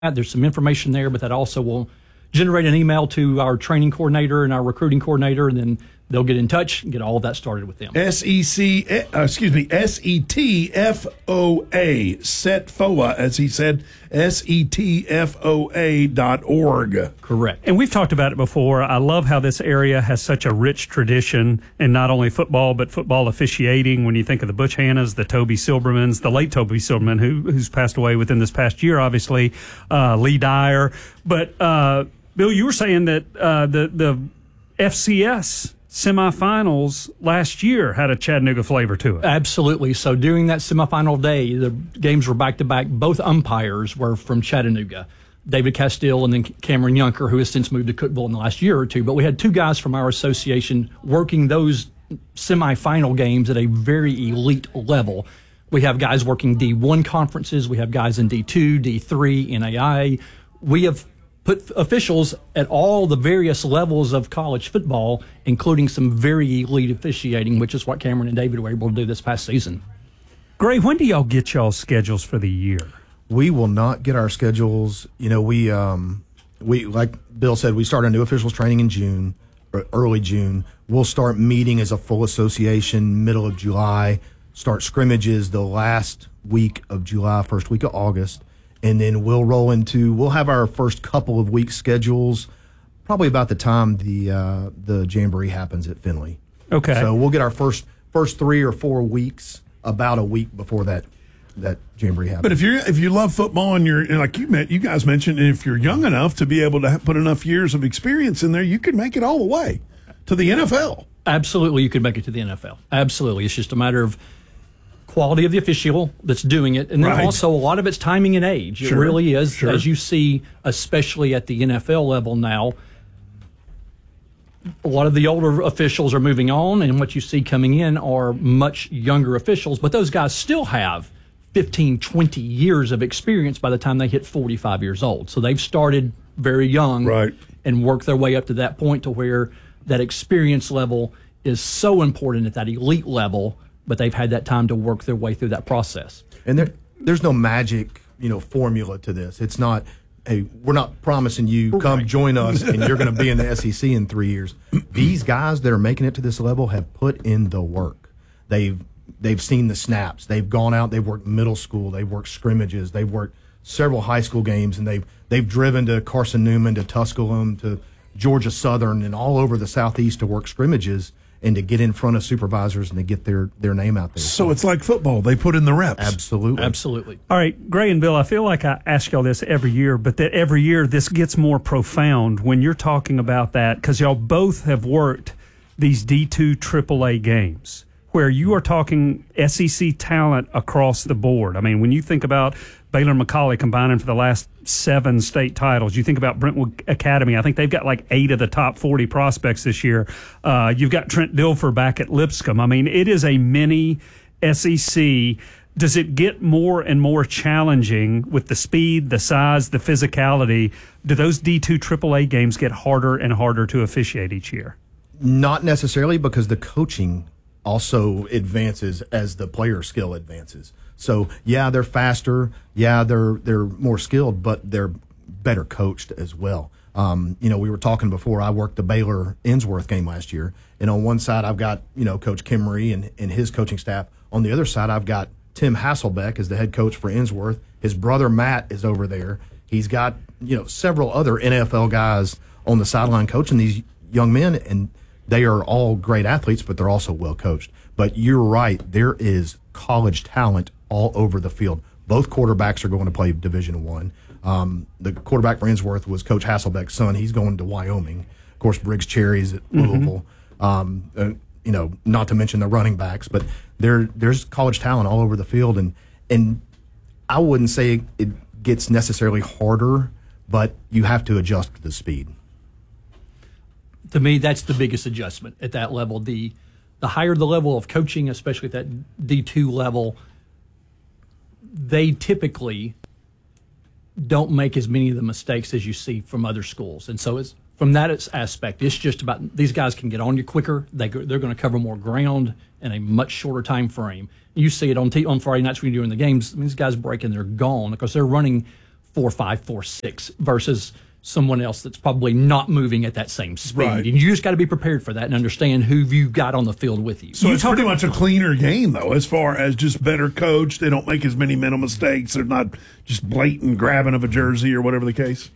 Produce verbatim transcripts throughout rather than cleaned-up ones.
There's some information there, but that also will generate an email to our training coordinator and our recruiting coordinator, and then they'll get in touch and get all of that started with them. S E C, uh, excuse me, S E T F O A, set F O A, as he said, S E T F O A dot org. Correct. And we've talked about it before. I love how this area has such a rich tradition in not only football, but football officiating. When you think of the Butch Hannas, the Toby Silbermans, the late Toby Silberman, who, who's passed away within this past year, obviously, uh, Lee Dyer. But, uh, Bill, you were saying that uh, the, the F C S semifinals last year had a Chattanooga flavor to it. Absolutely. So during that semifinal day, the games were back-to-back. Both umpires were from Chattanooga, David Castile and then Cameron Yunker, who has since moved to Cookeville in the last year or two. But we had two guys from our association working those semifinal games at a very elite level. We have guys working D one conferences. We have guys in D two, D three, N A I A. We have put officials at all the various levels of college football, including some very elite officiating, which is what Cameron and David were able to do this past season. Gray, when do y'all get y'all's schedules for the year? We will not get our schedules. You know, we, um, we like Bill said, we start our new officials training in June, or early June. We'll start meeting as a full association middle of July, start scrimmages the last week of July, first week of August. And then we'll roll into, we'll have our first couple of week schedules probably about the time the uh, the Jamboree happens at Finley. Okay. So we'll get our first first three or four weeks about a week before that that Jamboree happens. But if you're if you love football and you're and like you met, you guys mentioned, if you're young enough to be able to put enough years of experience in there, you could make it all the way to the N F L. Absolutely, you could make it to the N F L. Absolutely, it's just a matter of quality of the official that's doing it, and then Right. also a lot of it's timing and age. Sure, It really is, sure. as you see, especially at the N F L level now. A lot of the older officials are moving on, and what you see coming in are much younger officials, but those guys still have fifteen, twenty years of experience by the time they hit forty-five years old. So they've started very young Right. and worked their way up to that point to where that experience level is so important at that elite level, but they've had that time to work their way through that process. And there, there's no magic, you know, formula to this. It's not, hey, we're not promising you come Right. join us and you're going to be in the S E C in three years. These guys that are making it to this level have put in the work. They've they've seen the snaps. They've gone out. They've worked middle school. They've worked scrimmages. They've worked several high school games, and they've they've driven to Carson Newman, to Tusculum, to Georgia Southern, and all over the Southeast to work scrimmages and to get in front of supervisors and to get their, their name out there. So it's like football. They put in the reps. Absolutely. Absolutely. All right, Gray and Bill, I feel like I ask y'all this every year, but that every year this gets more profound when you're talking about that, because y'all both have worked these D two triple A games where you are talking S E C talent across the board. I mean, when you think about Baylor and McCallie combining for the last seven state titles, you think about Brentwood Academy. I think they've got like eight of the top forty prospects this year. Uh, you've got Trent Dilfer back at Lipscomb. I mean, it is a mini S E C. Does it get more and more challenging with the speed, the size, the physicality? Do those D two triple A games get harder and harder to officiate each year? Not necessarily, because the coaching also advances as the player skill advances. So yeah, they're faster. Yeah, they're they're more skilled, but they're better coached as well. Um, you know, we were talking before. I worked the Baylor Innsworth game last year, and on one side I've got, you know, Coach Kimmery and, and his coaching staff. On the other side, I've got Tim Hasselbeck as the head coach for Innsworth. His brother Matt is over there. He's got, you know, several other N F L guys on the sideline coaching these young men, and they are all great athletes, but they're also well coached. But you're right, there is college talent all over the field. Both quarterbacks are going to play Division One. Um, the quarterback for Innsworth was Coach Hasselbeck's son. He's going to Wyoming. Of course, Briggs Cherry's at Louisville. Mm-hmm. Um, uh, you know, not to mention the running backs, but there there's college talent all over the field, and and I wouldn't say it gets necessarily harder, but you have to adjust to the speed. To me, that's the biggest adjustment at that level. The the higher the level of coaching, especially at that D two level, they typically don't make as many of the mistakes as you see from other schools. And so it's, from that aspect, it's just about these guys can get on you quicker. They, they're going to cover more ground in a much shorter time frame. You see it on t- on Friday nights when you're doing the games. I mean, these guys break and they're gone because they're running four five, four six versus someone else that's probably not moving at that same speed. Right. And you just got to be prepared for that and understand who you've got on the field with you. So you it's pretty much a cleaner game, though, as far as just better coached. They don't make as many mental mistakes. They're not just blatant grabbing of a jersey or whatever the case.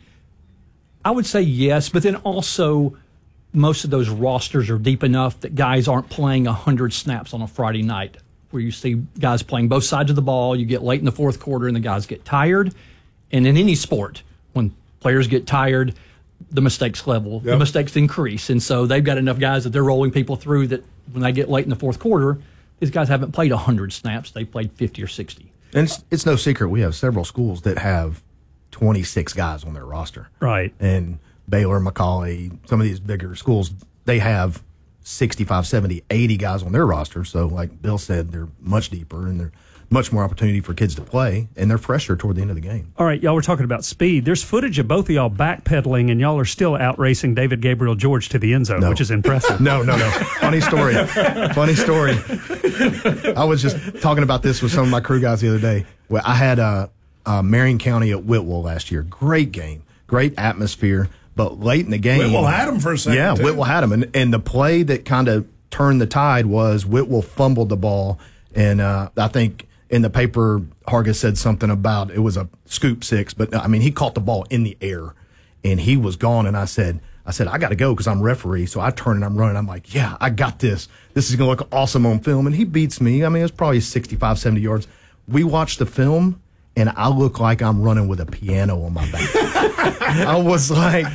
I would say yes, but then also most of those rosters are deep enough that guys aren't playing one hundred snaps on a Friday night, where you see guys playing both sides of the ball. You get late in the fourth quarter and the guys get tired. And in any sport, when players get tired, the mistakes level, yep. the mistakes increase. And so they've got enough guys that they're rolling people through that when they get late in the fourth quarter, these guys haven't played one hundred snaps. They played fifty or sixty. And it's, it's no secret we have several schools that have twenty-six guys on their roster. Right. And Baylor, Macaulay, some of these bigger schools, they have sixty-five, seventy, eighty guys on their roster. So like Bill said, they're much deeper and they're much more opportunity for kids to play, and they're fresher toward the end of the game. All right, y'all were talking about speed. There's footage of both of y'all backpedaling, and y'all are still out racing David Gabriel George to the end zone, no. which is impressive. no, no, no. Funny story. Funny story. I was just talking about this with some of my crew guys the other day. Well, I had uh, uh, Marion County at Whitwell last year. Great game, great atmosphere, but late in the game. Whitwell had him for a second. Yeah, too. Whitwell had him. And, and the play that kind of turned the tide was Whitwell fumbled the ball, and uh, I think – in the paper, Hargis said something about it was a scoop six, but I mean, he caught the ball in the air and he was gone. And I said, I said, I got to go because I'm referee. So I turn and I'm running. I'm like, yeah, I got this. This is going to look awesome on film. And he beats me. I mean, it was probably sixty-five, seventy yards. We watched the film and I look like I'm running with a piano on my back. I was like,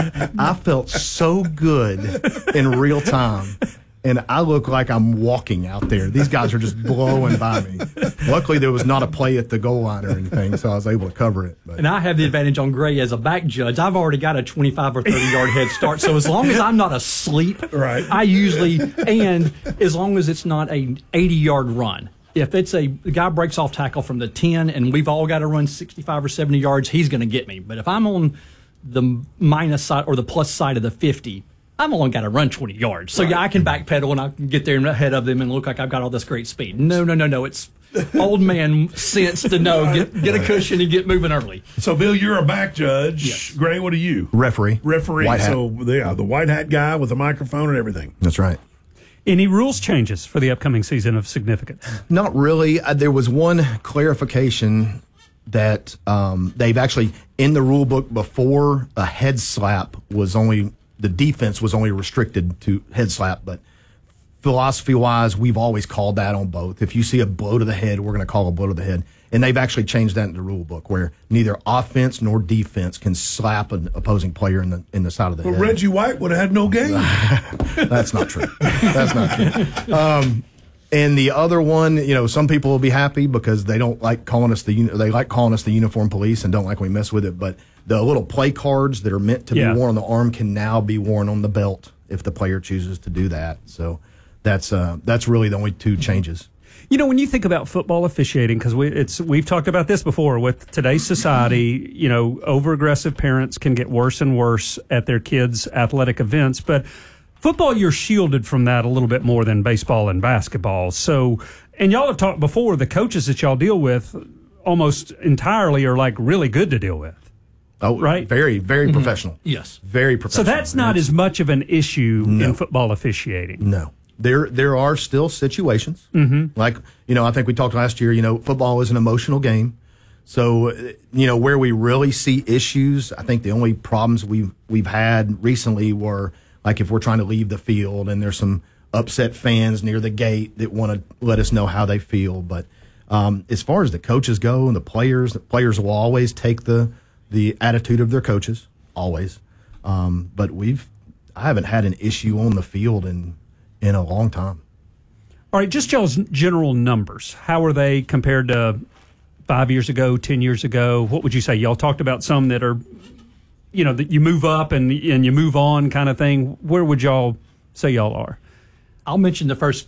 I felt so good in real time. And I look like I'm walking out there. These guys are just blowing by me. Luckily, there was not a play at the goal line or anything, so I was able to cover it. But. And I have the advantage on Gray as a back judge. I've already got a twenty-five or thirty yard head start. So as long as I'm not asleep, right. I usually, and as long as it's not a eighty yard run. If it's a the guy breaks off tackle from the ten and we've all got to run sixty-five or seventy yards, he's going to get me. But if I'm on the minus side or the plus side of the fifty, I've only got to run twenty yards. So, right. yeah, I can backpedal and I can get there ahead of them and look like I've got all this great speed. No, no, no, no. It's old man sense to know. Get, get a cushion and get moving early. So, Bill, you're a back judge. Yes. Gray, what are you? Referee. Referee. White hat. So, yeah, the white hat guy with the microphone and everything. That's right. Any rules changes for the upcoming season of significance? Not really. Uh, there was one clarification that um, they've actually, in the rule book before, a head slap was only – the defense was only restricted to head slap, but philosophy-wise, we've always called that on both. If you see a blow to the head, we're going to call a blow to the head. And they've actually changed that in the rule book where neither offense nor defense can slap an opposing player in the in the side of the well, head. Reggie White would have had no game. That's not true. That's not true. Um, and the other one, you know, some people will be happy because they don't like calling us the they like calling us the uniform police and don't like when we mess with it, but the little play cards that are meant to yeah. be worn on the arm can now be worn on the belt if the player chooses to do that. So that's uh, that's really the only two changes. You know, when you think about football officiating, because we, it's we've talked about this before with today's society, you know, over-aggressive parents can get worse and worse at their kids' athletic events. But football, you're shielded from that a little bit more than baseball and basketball. So, and y'all have talked before, the coaches that y'all deal with almost entirely are like really good to deal with. Oh, right. Very, very mm-hmm. professional. Yes. Very professional. So that's not it's, as much of an issue no. in football officiating. No. There there are still situations. Mm-hmm. Like, you know, I think we talked last year, you know, football is an emotional game. So, you know, where we really see issues, I think the only problems we've, we've had recently were, like, if we're trying to leave the field and there's some upset fans near the gate that want to let us know how they feel. But um, as far as the coaches go and the players, the players will always take the the attitude of their coaches, always. Um, but we've, I haven't had an issue on the field in, in a long time. All right, just y'all's general numbers. How are they compared to five years ago, ten years ago? What would you say? Y'all talked about some that are, you know, that you move up and and you move on kind of thing. Where would y'all say y'all are? I'll mention the first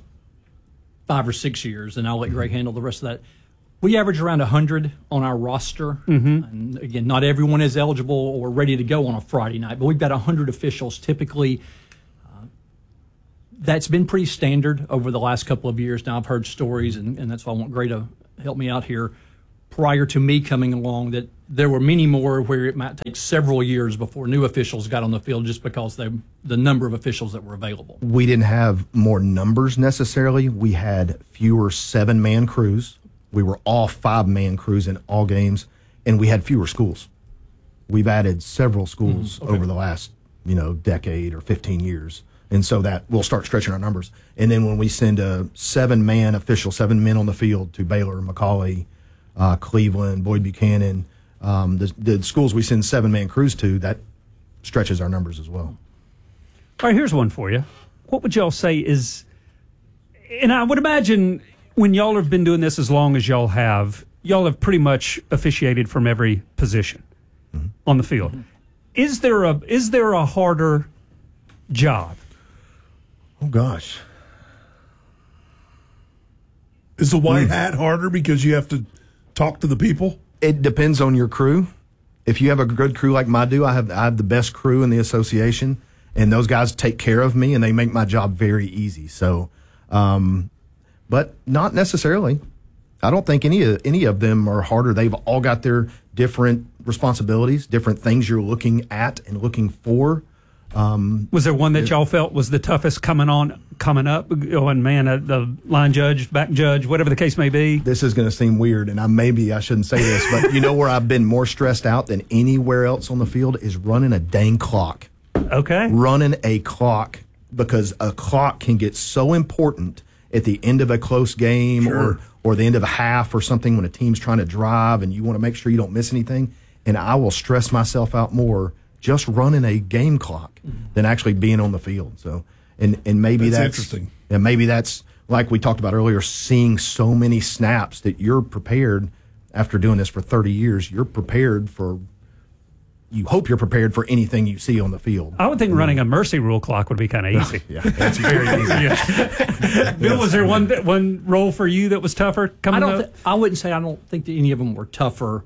five or six years, and I'll let Greg handle the rest of that. We average around one hundred on our roster. Mm-hmm. And again, not everyone is eligible or ready to go on a Friday night, but we've got one hundred officials typically. Uh, that's been pretty standard over the last couple of years. Now, I've heard stories, and, and that's why I want Gray to help me out here. prior to me coming along that there were many more where it might take several years before new officials got on the field just because they, the number of officials that were available. We didn't have more numbers necessarily. We had fewer seven-man crews. We were all five-man crews in all games, and we had fewer schools. We've added several schools Mm, okay. over the last, you know, decade or fifteen years. And so that will start stretching our numbers. And then when we send a seven-man official, seven men on the field to Baylor, McCallie, uh, Cleveland, Boyd Buchanan, um, the, the schools we send seven-man crews to, that stretches our numbers as well. All right, here's one for you. What would y'all say is, and I would imagine when y'all have been doing this as long as y'all have, y'all have pretty much officiated from every position mm-hmm. on the field. Mm-hmm. Is there a is there a harder job? Oh, gosh. Is the white hat harder because you have to talk to the people? It depends on your crew. If you have a good crew like I do, I have I have the best crew in the association, and those guys take care of me, and they make my job very easy. So, um, but not necessarily. I don't think any of any of them are harder. They've all got their different responsibilities, different things you're looking at and looking for. Um, was there one that y'all felt was the toughest coming on, coming up? Oh, and man, uh, the line judge, back judge, whatever the case may be. This is going to seem weird, and I maybe I shouldn't say this, but you know where I've been more stressed out than anywhere else on the field is running a dang clock. Okay. Running a clock, because a clock can get so important at the end of a close game Sure. or or the end of a half or something when a team's trying to drive and you want to make sure you don't miss anything. And I will stress myself out more just running a game clock than actually being on the field. So, and and maybe That's that's, interesting. And maybe that's like we talked about earlier, seeing so many snaps that you're prepared after doing this for thirty years. You're prepared for. You hope you're prepared for anything you see on the field. I would think running a mercy rule clock would be kind of easy. Yeah, that's very easy. Yeah. Bill, was there one that, one role for you that was tougher coming I don't. up? Th- I wouldn't say I don't think that any of them were tougher.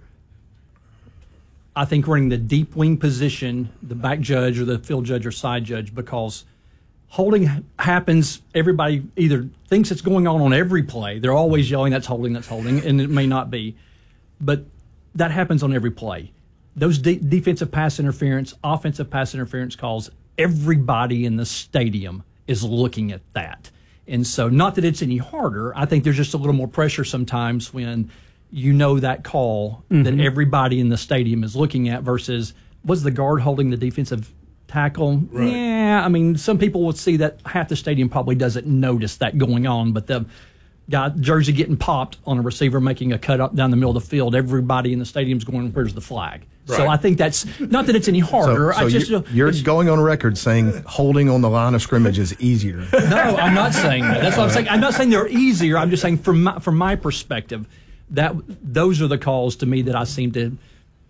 I think running the deep wing position, the back judge or the field judge or side judge, because holding ha- happens. Everybody either thinks it's going on on every play. They're always yelling, "That's holding, that's holding," and it may not be, but that happens on every play. Those de- defensive pass interference, offensive pass interference calls, everybody in the stadium is looking at that. And so, not that it's any harder, I think there's just a little more pressure sometimes when you know that call mm-hmm. that everybody in the stadium is looking at versus, was the guard holding the defensive tackle? Right. Yeah, I mean, some people would see that half the stadium probably doesn't notice that going on, but the guy, jersey getting popped on a receiver making a cut up down the middle of the field, everybody in the stadium's going, where's the flag? So Right. I think that's, not that it's any harder. So, so I just, you're, you're going on record saying holding on the line of scrimmage is easier. No, I'm not saying that. That's what I'm saying. I'm not saying they're easier. I'm just saying from my, from my perspective, that those are the calls to me that I seem to,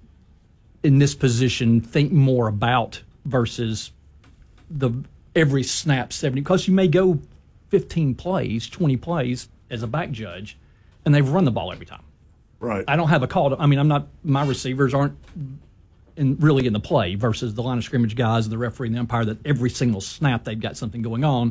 in this position, think more about versus the every snap seventy. Because you may go fifteen plays, twenty plays as a back judge, and they've run the ball every time. Right. I don't have a call to, I mean, I'm not, my receivers aren't in, really in the play versus the line of scrimmage guys, the referee, and the umpire, that every single snap they've got something going on.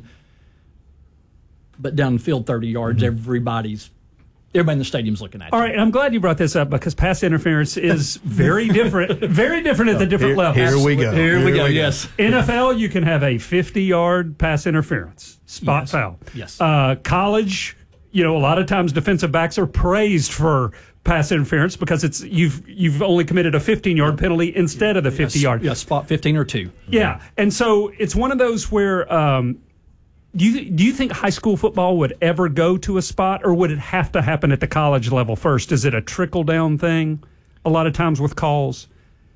But down the field thirty yards, mm-hmm. everybody's, everybody in the stadium's looking at you. All right, and I'm glad you brought this up because pass interference is very different, very different at the different Here, levels. here we go. Here, we go, yes. N F L, you can have a fifty-yard pass interference, spot Yes. foul. Yes. Uh, college, you know, a lot of times defensive backs are praised for pass interference because it's you've you've only committed a fifteen-yard penalty instead of the fifty-yard. Yeah, spot fifteen or two. Yeah, and so it's one of those where um, do you do you think high school football would ever go to a spot, or would it have to happen at the college level first? Is it a trickle down thing? A lot of times with calls.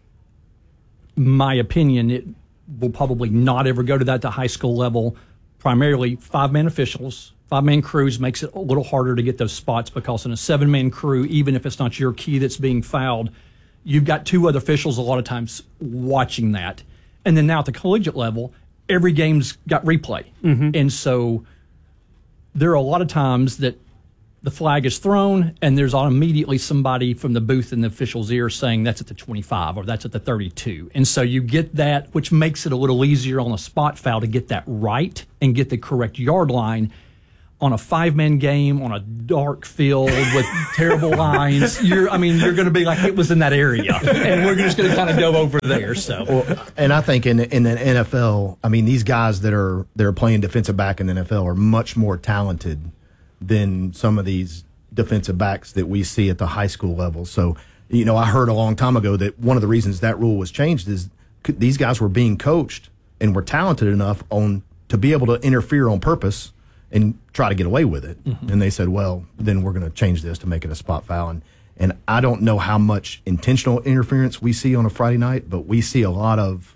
My opinion, it will probably not ever go to that to high school level. Primarily five-man officials, five-man crews makes it a little harder to get those spots because in a seven-man crew, even if it's not your key that's being fouled, you've got two other officials a lot of times watching that. And then now at the collegiate level, every game's got replay. Mm-hmm. And so there are a lot of times that the flag is thrown and there's immediately somebody from the booth in the official's ear saying that's at the twenty-five or that's at the thirty-two. And so you get that, which makes it a little easier on a spot foul to get that right and get the correct yard line. on a five-man game on a dark field with terrible lines, you're, I mean, you're going to be like, it was in that area, and we're just going to kind of go over there. So, well, and I think in in the N F L, I mean, these guys that are that are playing defensive back in the N F L are much more talented than some of these defensive backs that we see at the high school level. So, you know, I heard a long time ago that one of the reasons that rule was changed is these guys were being coached and were talented enough on to be able to interfere on purpose and try to get away with it. Mm-hmm. And they said, well, then we're going to change this to make it a spot foul. And, and I don't know how much intentional interference we see on a Friday night, but we see a lot of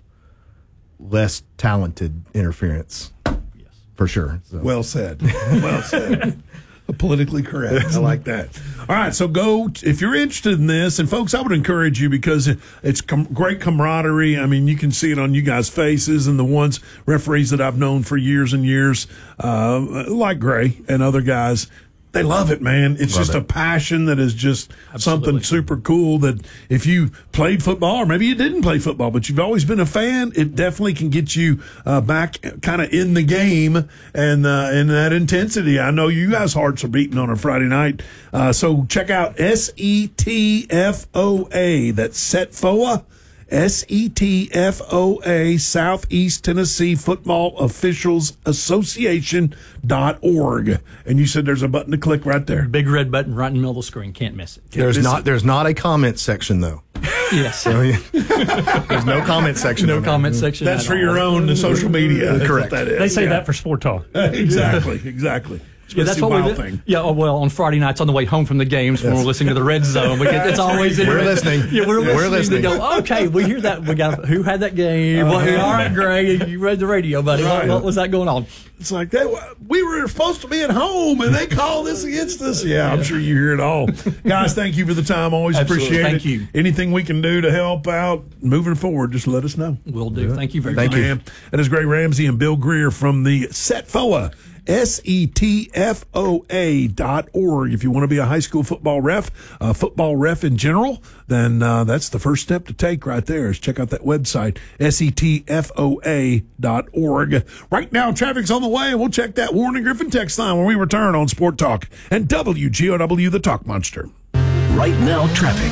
less talented interference. Yes. For sure. So. Well said. Well said. Politically correct. I like that. All right, so go if you're interested in this, and folks, I would encourage you because it's com- great camaraderie. I mean, you can see it on you guys' faces, and the ones referees that I've known for years and years, uh, like Gray and other guys. They love it, man. It's love just it. a passion that is just Absolutely. something super cool that if you played football or maybe you didn't play football, but you've always been a fan, it definitely can get you uh, back kind of in the game and uh, in that intensity. I know you guys' hearts are beating on a Friday night. Uh, so check out S E T F O A. That's Set F O A. S E T F O A, Southeast Tennessee Football Officials Association dot org. And you said there's a button to click right there. Big red button right in the middle of the screen. Can't miss it. Can't there's miss not it. There's not a comment section, though. Yes. There's no comment section. No comment section. That's for all. your own social media. Correct. That is. They say yeah. that for Sport Talk. exactly. Exactly. Yeah, that's what we do. Yeah, oh, well, on Friday nights on the way home from the games yes. when we're listening to the Red Zone, we get, it's always we're listening. Yeah, we're listening. We're listening. To go, okay, we hear that. We got who had that game? Uh, well, all right, Greg, you read the radio, buddy. Right. What, what was that going on? It's like they, we were supposed to be at home, and they called this against us. Yeah, I'm sure you hear it all. Guys, thank you for the time. Always Absolutely. appreciate thank it. Thank you. Anything we can do to help out moving forward, just let us know. We'll do. Yeah. Thank you very thank much. You. That is Gray Ramsey and Bill Greer from the Set F O A. S E T F O A dot org. If you want to be a high school football ref, uh, football ref in general, then uh, that's the first step to take right there is check out that website, S E T F O A dot org. Right now, traffic's on the way, and we'll check that Warren and Griffin text line when we return on Sport Talk and W G O W, the Talk Monster. Right now, traffic.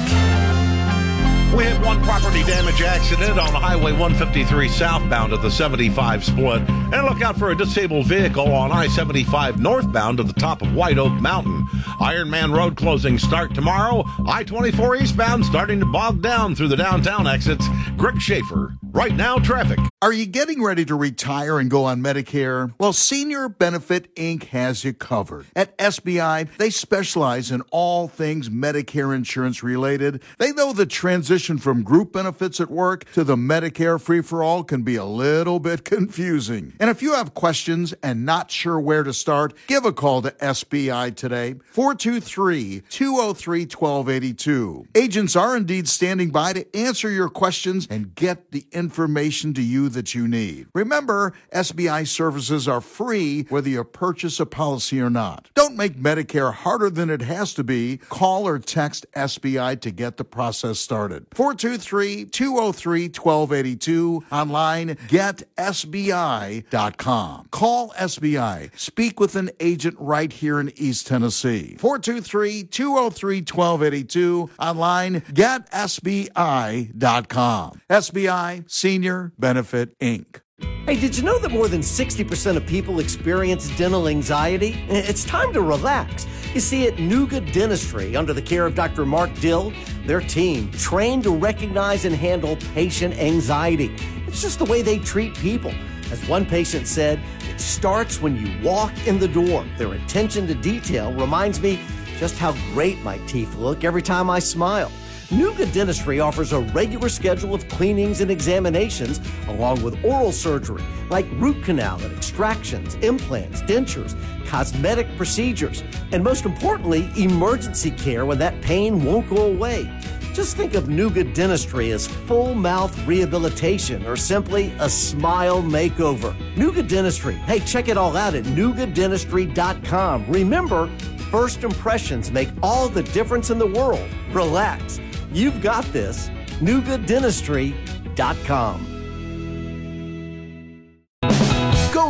We had one property damage accident on Highway one fifty-three southbound at the seventy-five split. And look out for a disabled vehicle on I seventy-five northbound at the top of White Oak Mountain. Ironman Road closings start tomorrow. I twenty-four eastbound starting to bog down through the downtown exits. Greg Schaefer, Right Now Traffic. Are you getting ready to retire and go on Medicare? Well, Senior Benefit Incorporated has you covered. At S B I, they specialize in all things Medicare insurance related. They know the transition from group benefits at work to the Medicare free-for-all can be a little bit confusing. And if you have questions and not sure where to start, give a call to S B I today, four two three, two oh three, one two eight two. Agents are indeed standing by to answer your questions and get the information to you that you need. Remember, S B I services are free whether you purchase a policy or not. Don't make Medicare harder than it has to be. Call or text S B I to get the process started. four two three, two oh three, one two eight two. Online, get S B I dot com. Call S B I. Speak with an agent right here in East Tennessee. four two three, two oh three, one two eight two. Online, get S B I dot com. S B I, Senior Benefit Incorporated. Hey, did you know that more than sixty percent of people experience dental anxiety? It's time to relax. You see, at Nuga Dentistry, under the care of Doctor Mark Dill, their team trained to recognize and handle patient anxiety. It's just the way they treat people. As one patient said, it starts when you walk in the door. Their attention to detail reminds me just how great my teeth look every time I smile. Nuga Dentistry offers a regular schedule of cleanings and examinations, along with oral surgery, like root canal and extractions, implants, dentures, cosmetic procedures, and most importantly, emergency care when that pain won't go away. Just think of Nuga Dentistry as full mouth rehabilitation or simply a smile makeover. Nuga Dentistry. Hey, check it all out at Nuga Dentistry dot com. Remember, first impressions make all the difference in the world. Relax. You've got this. Nuga Dentistry dot com. Go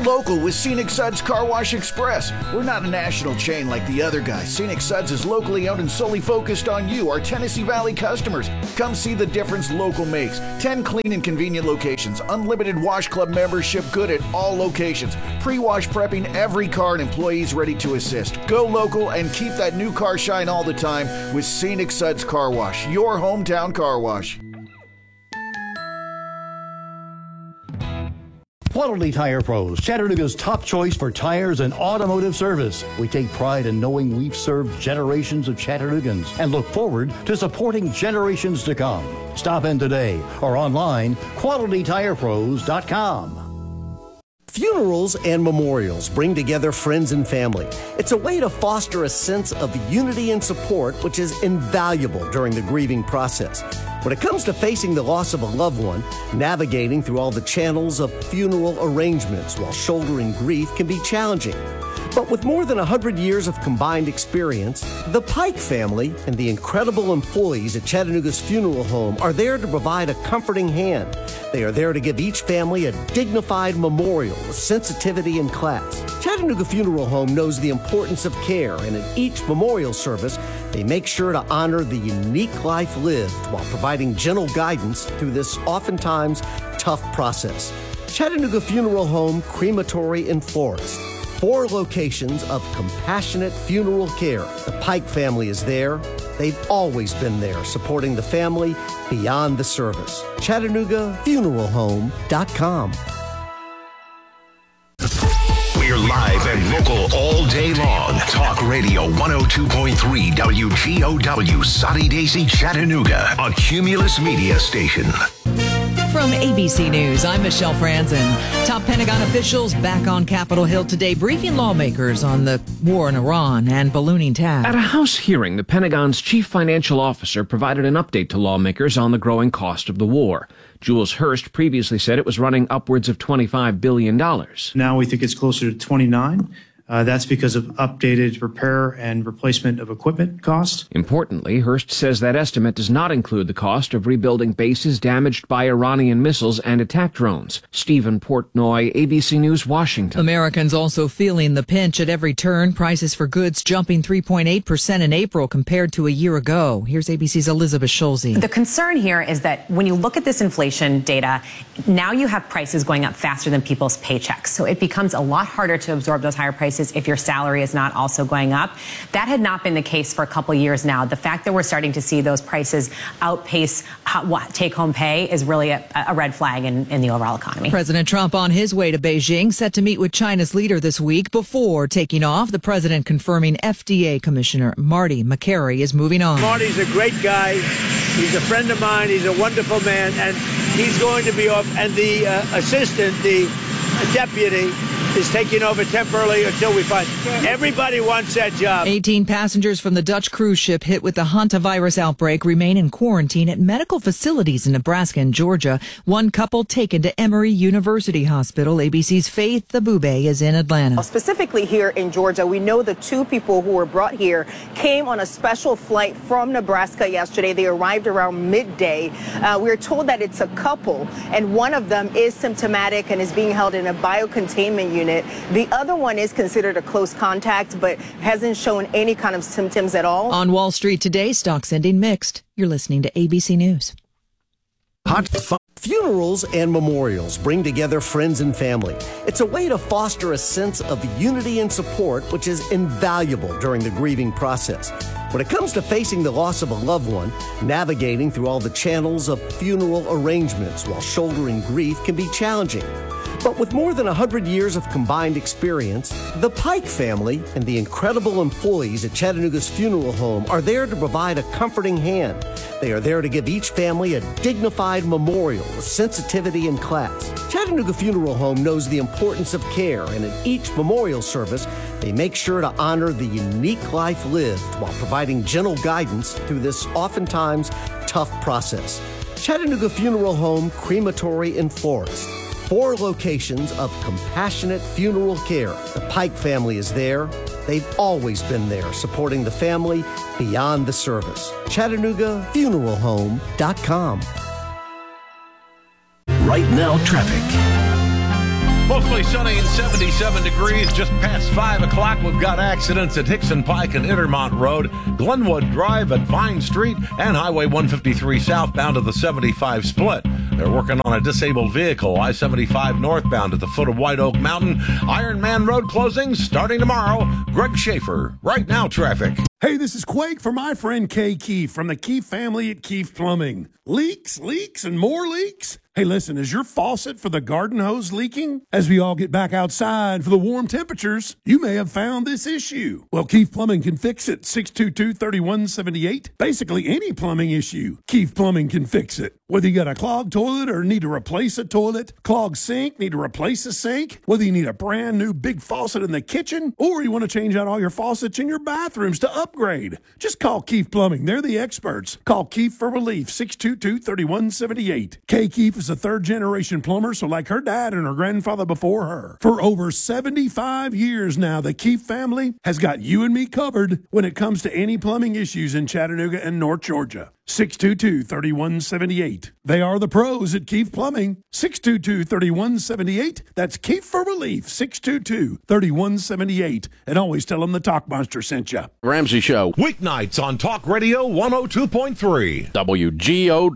local with Scenic Suds Car Wash Express. We're not a national chain like the other guys. Scenic Suds is locally owned and solely focused on you, our Tennessee Valley customers. Come see the difference local makes. ten clean and convenient locations. Unlimited Wash Club membership good at all locations. Pre-wash prepping every car and employees ready to assist. Go local and keep that new car shine all the time with Scenic Suds Car Wash, your hometown car wash. Quality Tire Pros, Chattanooga's top choice for tires and automotive service. We take pride in knowing we've served generations of Chattanoogans and look forward to supporting generations to come. Stop in today or online, quality tire pros dot com. Funerals and memorials bring together friends and family. It's a way to foster a sense of unity and support, which is invaluable during the grieving process. When it comes to facing the loss of a loved one, navigating through all the channels of funeral arrangements while shouldering grief can be challenging. But with more than one hundred years of combined experience, the Pike family and the incredible employees at Chattanooga's Funeral Home are there to provide a comforting hand. They are there to give each family a dignified memorial with sensitivity and class. Chattanooga Funeral Home knows the importance of care, and at each memorial service, they make sure to honor the unique life lived while providing gentle guidance through this oftentimes tough process. Chattanooga Funeral Home, Crematory and Florist. Four locations of compassionate funeral care. The Pike family is there. They've always been there, supporting the family beyond the service. Chattanooga Funeral Home dot com. We're live and local all day long. Talk Radio one oh two point three W G O W, Sunny Daisy, Chattanooga, a Cumulus media station. From A B C News, I'm Michelle Franzen. Top Pentagon officials back on Capitol Hill today, briefing lawmakers on the war in Iran and ballooning tab. At a House hearing, the Pentagon's chief financial officer provided an update to lawmakers on the growing cost of the war. Jules Hurst previously said it was running upwards of twenty-five billion dollars. Now we think it's closer to twenty-nine. Uh, that's because of updated repair and replacement of equipment costs. Importantly, Hurst says that estimate does not include the cost of rebuilding bases damaged by Iranian missiles and attack drones. Stephen Portnoy, A B C News, Washington. Americans also feeling the pinch at every turn. Prices for goods jumping three point eight percent in April compared to a year ago. Here's A B C's Elizabeth Schulze. The concern here is that when you look at this inflation data, now you have prices going up faster than people's paychecks. So it becomes a lot harder to absorb those higher prices if your salary is not also going up. That had not been the case for a couple years now. The fact that we're starting to see those prices outpace take-home pay is really a, a red flag in, in the overall economy. President Trump on his way to Beijing, set to meet with China's leader this week. Before taking off, the president confirming F D A Commissioner Marty Makary is moving on. Marty's a great guy. He's a friend of mine. He's a wonderful man, and he's going to be off. And the uh, assistant, the deputy, is taking over temporarily until we find. Everybody wants that job. eighteen passengers from the Dutch cruise ship hit with the hantavirus outbreak remain in quarantine at medical facilities in Nebraska and Georgia. One couple taken to Emory University Hospital. A B C's Faith Abube is in Atlanta. Specifically here in Georgia, we know the two people who were brought here came on a special flight from Nebraska yesterday. They arrived around midday. Uh, we're told that it's a couple, and one of them is symptomatic and is being held in a biocontainment unit. The other one is considered a close contact, but hasn't shown any kind of symptoms at all. On Wall Street today, stocks ending mixed. You're listening to A B C News. Hot Funerals and memorials bring together friends and family. It's a way to foster a sense of unity and support, which is invaluable during the grieving process. When it comes to facing the loss of a loved one, navigating through all the channels of funeral arrangements while shouldering grief can be challenging. But with more than one hundred years of combined experience, the Pike family and the incredible employees at Chattanooga's Funeral Home are there to provide a comforting hand. They are there to give each family a dignified memorial with sensitivity and class. Chattanooga Funeral Home knows the importance of care, and at each memorial service, they make sure to honor the unique life lived while providing gentle guidance through this oftentimes tough process. Chattanooga Funeral Home, Crematory and Florist. Four locations of compassionate funeral care. The Pike family is there. They've always been there, supporting the family beyond the service. Chattanooga Funeral Home dot com. Right now, traffic. Mostly sunny and seventy-seven degrees. Just past five o'clock, we've got accidents at Hickson Pike and Intermont Road, Glenwood Drive at Vine Street, and Highway one fifty-three southbound of the seventy-five split. They're working on a disabled vehicle, I seventy-five northbound at the foot of White Oak Mountain. Iron Man Road closings starting tomorrow. Greg Schaefer, Right Now Traffic. Hey, this is Quake for my friend Kay Keefe from the Keefe family at Keefe Plumbing. Leaks, leaks, and more leaks? Hey, listen, is your faucet for the garden hose leaking? As we all get back outside for the warm temperatures, you may have found this issue. Well, Keefe Plumbing can fix it. six two two, three one seven eight. Basically, any plumbing issue, Keefe Plumbing can fix it. Whether you got a clogged toilet or need to replace a toilet, clogged sink, need to replace a sink, whether you need a brand new big faucet in the kitchen, or you want to change out all your faucets in your bathrooms to upgrade, just call Keefe Plumbing. They're the experts. Call Keefe for relief, six two two, three one seven eight. Kay Keefe is a third-generation plumber, so like her dad and her grandfather before her. For over seventy-five years now, the Keefe family has got you and me covered when it comes to any plumbing issues in Chattanooga and North Georgia. six two two, three one seven eight. They are the pros at Keefe Plumbing. six two two, three one seven eight. That's Keefe for relief, six two two, three one seven eight. And always tell them the Talk Monster sent you. Ramsey Show. Weeknights on Talk Radio one oh two point three. W G O